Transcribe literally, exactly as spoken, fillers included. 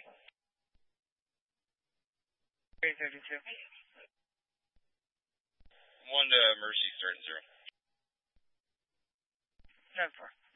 three thirty-two. One to Mercy, starting zero. Ten four.